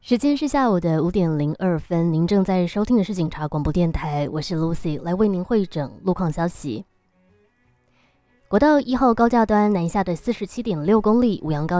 时间是下午的5:02，您正在收听的是警察广播电台，我是 Lucy， 来为您汇整路况消息。国道1号高架端南下的47.6公里，五羊高